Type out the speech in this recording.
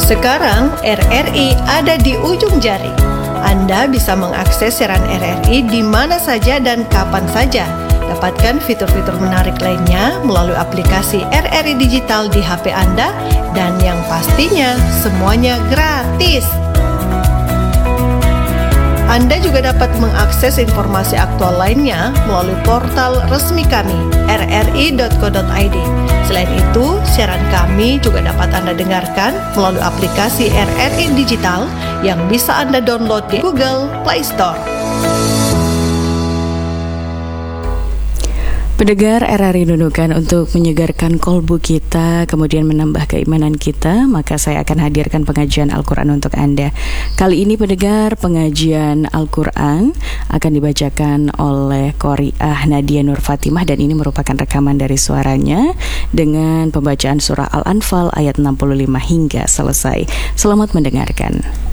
Sekarang RRI ada di ujung jari. Anda bisa mengakses siaran RRI di mana saja dan kapan saja. Dapatkan fitur-fitur menarik lainnya melalui aplikasi RRI Digital di HP Anda, dan yang pastinya semuanya gratis. Anda juga dapat mengakses informasi aktual lainnya melalui portal resmi kami, rri.co.id. Selain itu, siaran kami juga dapat Anda dengarkan melalui aplikasi RRI Digital yang bisa Anda download di Google Play Store. Pendengar RRI Nunukan, untuk menyegarkan kolbu kita, kemudian menambah keimanan kita, maka saya akan hadirkan pengajian Al-Quran untuk Anda. Kali ini pendengar, pengajian Al-Quran akan dibacakan oleh Qori'ah Nadia Nur Fatimah, dan ini merupakan rekaman dari suaranya dengan pembacaan surah Al-Anfal ayat 65 hingga selesai. Selamat mendengarkan.